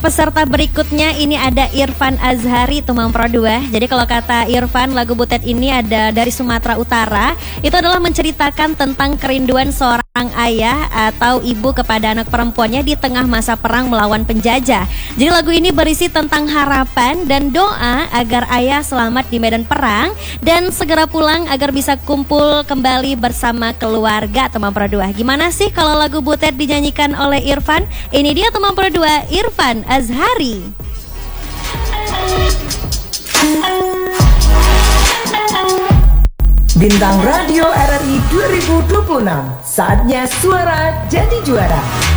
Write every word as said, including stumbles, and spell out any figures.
Peserta berikutnya ini ada Irfan Azhari Tumang Pro dua. Jadi kalau kata Irfan, lagu Butet ini ada dari Sumatera Utara. Itu adalah menceritakan tentang kerinduan seorang ayah atau ibu kepada anak perempuannya di tengah masa perang melawan penjajah. Jadi lagu ini berisi tentang harapan dan doa agar ayah selamat di medan perang dan segera pulang agar bisa kumpul kembali bersama keluarga. Tumang Pro dua. Gimana sih kalau lagu Butet dinyanyikan oleh Irfan? Ini dia Tumang Pro dua, Irfan Azhari. Bintang Radio R R I dua ribu dua puluh enam, saatnya suara jadi juara.